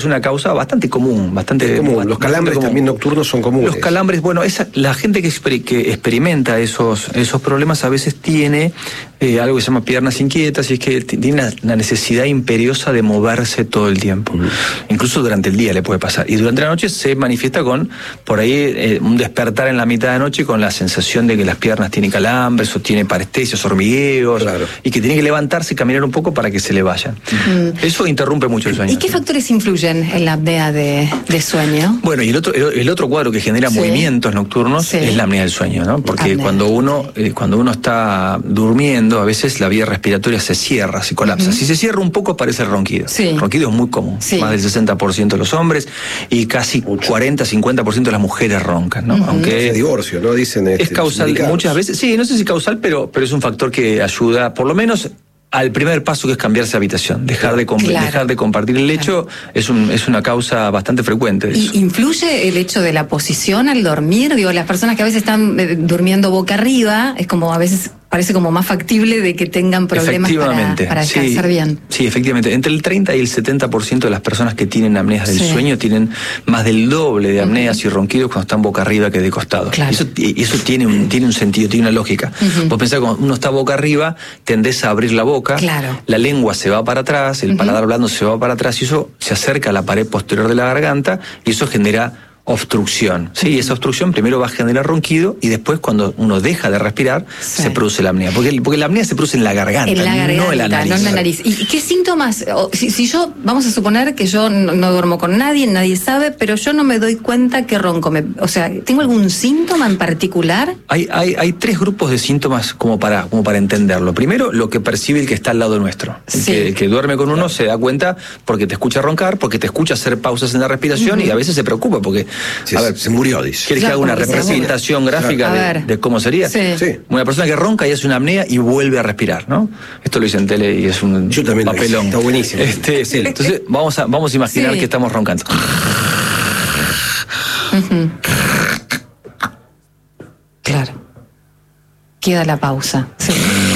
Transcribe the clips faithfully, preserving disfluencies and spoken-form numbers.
Es una causa bastante común, bastante común. Bastante los calambres común. También nocturnos son comunes. Los calambres, bueno, esa, la gente que, exper, que experimenta esos, esos problemas a veces tiene eh, algo que se llama piernas inquietas, y es que tiene una, una necesidad imperiosa de moverse todo el tiempo. Uh-huh. Incluso durante el día le puede pasar. Y durante la noche se manifiesta con, por ahí, eh, un despertar en la mitad de la noche con la sensación de que las piernas tienen calambres o tiene parestesias, hormigueos, claro. y que tiene que levantarse y caminar un poco para que se le vayan. Uh-huh. Eso interrumpe mucho el sueño. ¿Y qué factores influyen en la apnea de, de sueño? Bueno, y el otro, el, el otro cuadro que genera sí. movimientos nocturnos sí. es la apnea del sueño, ¿no? Porque apnea. cuando uno eh, cuando uno está durmiendo, a veces la vía respiratoria se cierra, se colapsa. Uh-huh. Si se cierra un poco, aparece el ronquido. Sí. El ronquido es muy común. Sí. Más del sesenta por ciento de los hombres y casi Mucho. cuarenta a cincuenta por ciento de las mujeres roncan, ¿no? Uh-huh. Aunque es divorcio, ¿no? Dicen este, es causal sindicados. Muchas veces. Sí, no sé si causal, pero, pero es un factor que ayuda, por lo menos, al primer paso, que es cambiarse de habitación, dejar de, comp- claro. dejar de compartir el lecho, claro. es, un, es una causa bastante frecuente. De eso. ¿Y influye el hecho de la posición al dormir? Digo, las personas que a veces están eh, durmiendo boca arriba, es como a veces parece como más factible de que tengan problemas para, para descansar sí, bien. Sí, efectivamente. Entre el treinta y el setenta por ciento de las personas que tienen apneas del sí. sueño tienen más del doble de apneas uh-huh. y ronquidos cuando están boca arriba que de costado. Claro. Eso, eso tiene, un, tiene un sentido, tiene una lógica. Uh-huh. Vos pensás que cuando uno está boca arriba, tendés a abrir la boca, claro. la lengua se va para atrás, el uh-huh. paladar blando se va para atrás, y eso se acerca a la pared posterior de la garganta, y eso genera obstrucción, ¿sí? Y esa obstrucción primero va a generar ronquido, y después, cuando uno deja de respirar, sí. se produce la apnea. Porque, porque la apnea se produce en la garganta, en la garganta no en la nariz. No en la nariz. ¿Y qué síntomas? Si, si yo, vamos a suponer que yo no, no duermo con nadie, nadie sabe, pero yo no me doy cuenta que ronco. Me, o sea, ¿tengo algún síntoma en particular? Hay, hay, hay tres grupos de síntomas como para, como para entenderlo. Primero, lo que percibe el que está al lado nuestro. El, sí. que, el que duerme con uno se da cuenta porque te escucha roncar, porque te escucha hacer pausas en la respiración, uh-huh. y a veces se preocupa porque... Sí, a ver, se murió, dice. ¿Quieres que haga una representación gráfica de, de cómo sería? Sí. Sí. Una persona que ronca y hace una apnea y vuelve a respirar, ¿no? Esto lo hice en tele y es un Yo también papelón. Está buenísimo. Este, sí. Entonces, vamos a, vamos a imaginar sí. que estamos roncando. Uh-huh. Claro. Queda la pausa. Sí.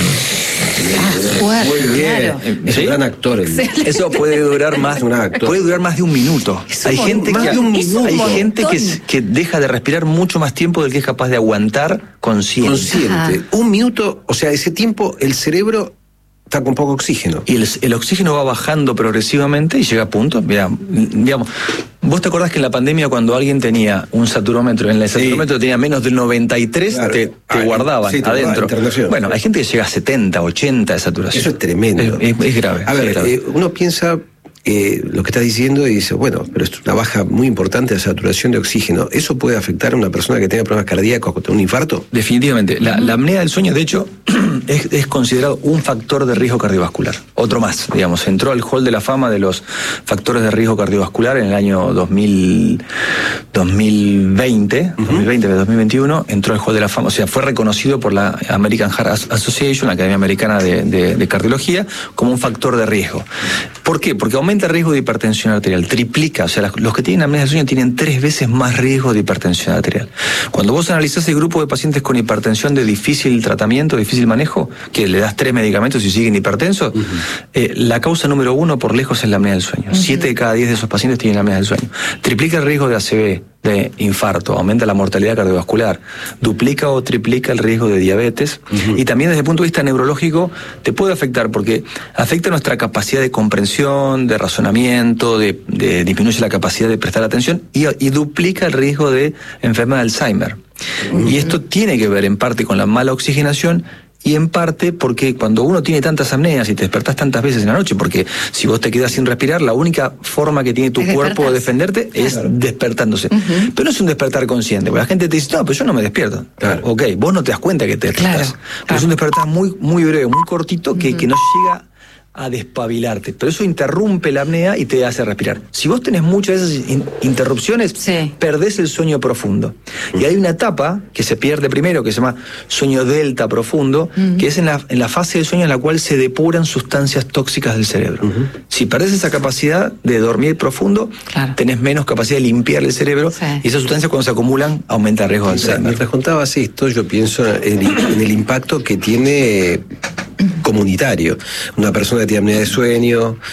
Fuerte, muy bien, claro. Es ¿Sí? un gran actor. El... Eso puede durar más, puede durar más de un minuto. Eso hay gente más que, de un minuto. Hay gente que, que deja de respirar mucho más tiempo del que es capaz de aguantar consciente. Consciente. Ajá. Un minuto, o sea, ese tiempo el cerebro está con poco oxígeno. Y el, el oxígeno va bajando progresivamente y llega a punto, mira, digamos, vos te acordás que en la pandemia, cuando alguien tenía un saturómetro, en el saturómetro sí. tenía menos del noventa y tres, claro. te, te ah, guardaban sí, te adentro. Guardaba, bueno, hay gente que llega a setenta, ochenta de saturación. Eso es tremendo. Es, es, es grave. A ver, es grave. Eh, uno piensa eh, lo que estás diciendo y dice, bueno, pero es una baja muy importante de saturación de oxígeno. ¿Eso puede afectar a una persona que tenga problemas cardíacos, con un infarto? Definitivamente. La, la apnea del sueño, de hecho, es, es considerado un factor de riesgo cardiovascular. Otro más, digamos. Entró al hall de la fama de los factores de riesgo cardiovascular en el año dos mil, dos mil veinte, uh-huh. dos mil veinte, dos mil veintiuno, entró al hall de la fama. O sea, fue reconocido por la American Heart Association, la Academia Americana de, de, de Cardiología, como un factor de riesgo. ¿Por qué? Porque aumenta el riesgo de hipertensión arterial, triplica, o sea, los que tienen apnea del sueño tienen tres veces más riesgo de hipertensión arterial. Cuando vos analizás el grupo de pacientes con hipertensión de difícil tratamiento, difícil manejo, que le das tres medicamentos y siguen hipertensos, uh-huh. eh, la causa número uno por lejos es la apnea del sueño. Uh-huh. Siete de cada diez de esos pacientes tienen apnea del sueño. Triplica el riesgo de A C V, de infarto, aumenta la mortalidad cardiovascular, duplica o triplica el riesgo de diabetes, uh-huh. y también desde el punto de vista neurológico te puede afectar porque afecta nuestra capacidad de comprensión, de razonamiento, de, de disminuye la capacidad de prestar atención y, y duplica el riesgo de enfermedad de Alzheimer. Uh-huh. Y esto tiene que ver en parte con la mala oxigenación y en parte porque cuando uno tiene tantas apneas y te despertás tantas veces en la noche, porque si vos te quedás sin respirar, la única forma que tiene tu es cuerpo de defenderte es claro. despertándose. Uh-huh. Pero no es un despertar consciente, porque la gente te dice, no, pero yo no me despierto. Claro. Ok, vos no te das cuenta que te despertás. Claro. Pero claro. es un despertar muy, muy breve, muy cortito, que, uh-huh. que no llega a despabilarte, pero eso interrumpe la apnea y te hace respirar. Si vos tenés muchas de esas in- interrupciones, sí. perdés el sueño profundo. Mm. Y hay una etapa que se pierde primero, que se llama sueño delta profundo, mm. que es en la, en la fase del sueño en la cual se depuran sustancias tóxicas del cerebro. Mm-hmm. Si perdés esa capacidad de dormir profundo, claro. tenés menos capacidad de limpiar el cerebro, sí. y esas sustancias cuando se acumulan aumenta el riesgo de Alzheimer. Mientras contabas esto, yo pienso en, en el impacto que tiene comunitario. Una persona que tiene apnea de sueño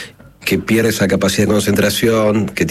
que pierde esa capacidad de concentración, que